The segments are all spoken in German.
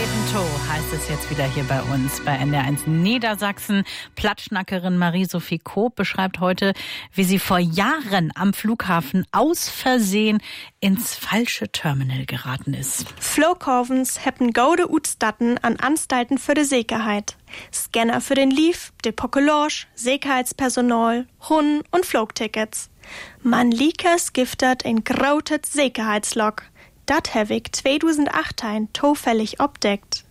Toh heißt es jetzt wieder hier bei uns bei NDR1 Niedersachsen. Plattschnackerin Marie-Sophie Koop beschreibt heute, wie sie vor Jahren am Flughafen aus Versehen ins falsche Terminal geraten ist. Flughafens hebben gode Utstatten an Anstalten für die Sicherheit. Scanner für den Lief, de Pokelage, Sicherheitspersonal, Hunden und Flugtickets. Man liekes giftet ein grautet Sicherheitslog. Dat heb ich 2018 zufällig obdeckt.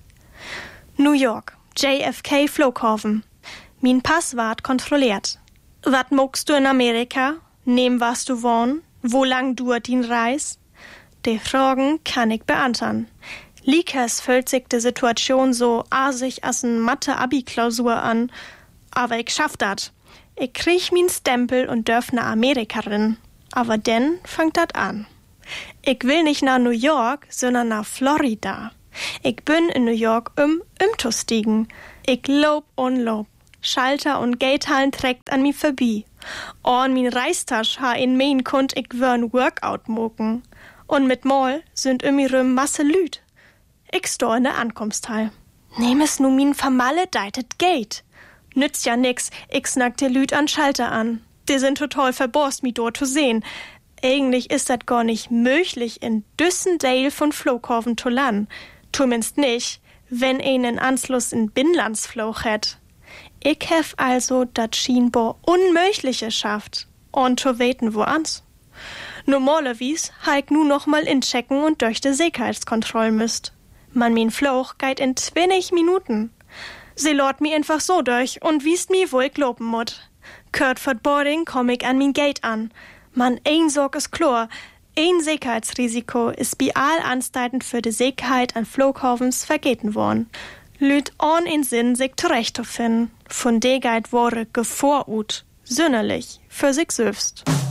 New York, JFK Flughafen. Mein Pass ward kontrolliert. Wat mogst du in Amerika? Nehm was du wohnen? Wo lang duert din Reis? Die Fragen kann ich beantworten. Liekes fühlt sich die Situation so asig als n Mathe-Abi-Klausur an. Aber ich schaff dat. Ich krieg min Stempel und dürf na Amerikarin. Aber denn fängt dat an. Ich will nicht nach New York, sondern nach Florida. Ich bin in New York zu stiegen. Ich lob und lob. Schalter und Gatehallen trägt an mir vorbei. Und min Reistasch ha in mein Kund ich wörn Workout moken. Und mit Mal sind mir Masse Lüd. Ich sto in der Ankomsthall. Nehm es nu min vermaledeitet Gate. Nützt ja nix, ich snack de Lüd an Schalter an. Die sind total verborst, mi dort zu sehen. Eigentlich ist das gar nicht möglich, in Düssendale von Flughafen zu landen. Zumindest nicht, wenn einen Anschluss in Binnenlandsflug hat. Ich hef also dat scheinbar Unmögliche schafft. Und zu weten woans. Normalerweise ha ich nu noch mal inchecken und durch die Sicherheitskontrolle müsst. Man min Flug geht in 20 Minuten. Sie lort mi einfach so durch und wiest mi, wo ich lopen mut. Kurt for Boarding komm ich an min Gate an. Man, ein Sorg ist klar. Ein Sicherheitsrisiko ist bei all Anstalten für die Sicherheit an Flughafens vergeten worden. Lüt on in Sinn, sich zurechtzufinden. Von der Geit wurde gevorut, sünderlich, für sich selbst.